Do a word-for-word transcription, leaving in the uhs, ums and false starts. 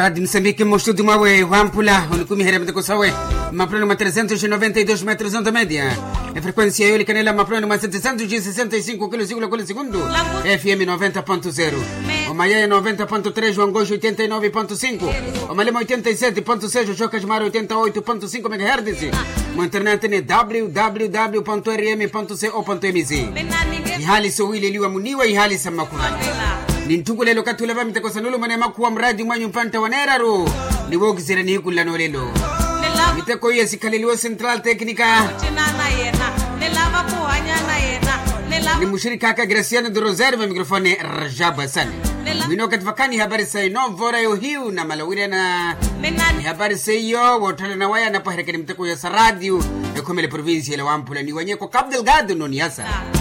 Rádio Moçambique, mostrou de uma ué, Wampula, Unicumi Herem Kosawe, Maprano trezentos e noventa e dois metros de média. A frequência é Canela Maprano setecentos e sessenta e cinco quilos por segundo. F M noventa ponto zero. O Maia noventa ponto três, o Angojo oitenta e nove ponto cinco. O Malema oitenta e sete ponto seis, o Chocasmar oitenta e oito ponto cinco megahertz. O internet é w w w ponto r m ponto co ponto m z. E hali Sowili Liwa Muniwa e hali Samakura. Nintugule lokatu leva mitakosanulu manema kuwa mradi mwanyu mpanta waneraru ni wogi zirani hikula nolelo mitako iya sikaliliwa Central Technica ni mushirika haka Graciano de Rosario mikrofone Rajaba Sani minokat vakani habari saino vora yo hiu na malawire na habari sayo wotala na waya na pahereka ni mitako ya sa radio ya kumele provinsi ya Wampula ni wanyeko Cabo Delgado no niyasa